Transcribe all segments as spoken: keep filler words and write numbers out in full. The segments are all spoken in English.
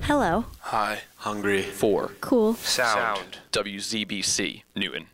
Hello. Hi. Hungry. Four. Cool. Sound. Sound. W Z B C, Newton.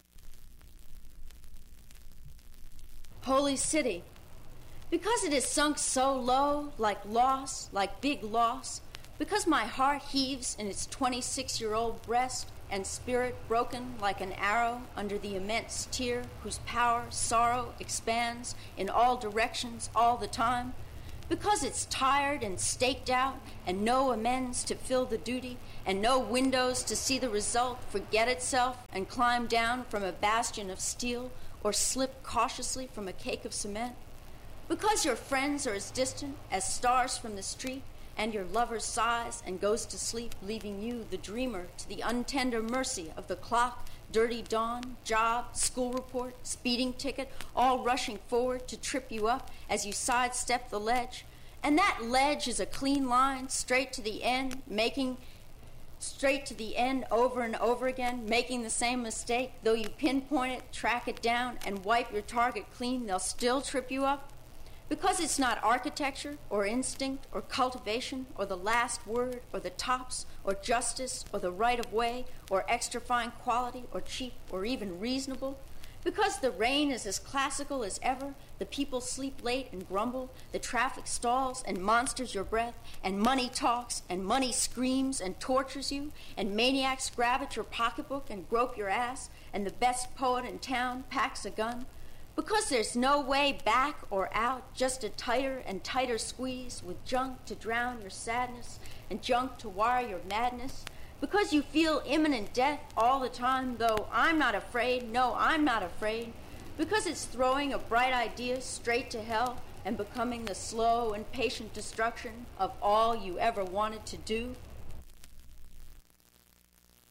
Holy city. Because it is sunk so low, like loss, like big loss, because my heart heaves in its twenty-six-year-old breast, and spirit broken like an arrow under the immense tear whose power sorrow expands in all directions all the time, because it's tired and staked out and no amends to fill the duty and no windows to see the result forget itself and climb down from a bastion of steel or slip cautiously from a cake of cement, because your friends are as distant as stars from the street and your lover sighs and goes to sleep, leaving you, the dreamer, to the untender mercy of the clock, dirty dawn, job, school report, speeding ticket, all rushing forward to trip you up as you sidestep the ledge. And that ledge is a clean line, straight to the end, making straight to the end over and over again, making the same mistake. Though you pinpoint it, track it down, and wipe your target clean, they'll still trip you up. Because it's not architecture or instinct or cultivation or the last word or the tops or justice or the right of way or extra fine quality or cheap or even reasonable. Because the rain is as classical as ever, the people sleep late and grumble, the traffic stalls and monsters your breath, and money talks and money screams and tortures you, and maniacs grab at your pocketbook and grope your ass, and the best poet in town packs a gun. Because there's no way back or out, just a tighter and tighter squeeze with junk to drown your sadness and junk to wire your madness. Because you feel imminent death all the time, though I'm not afraid, no, I'm not afraid. Because it's throwing a bright idea straight to hell and becoming the slow and patient destruction of all you ever wanted to do.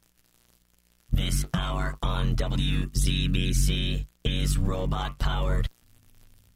This hour on W Z B C is robot-powered.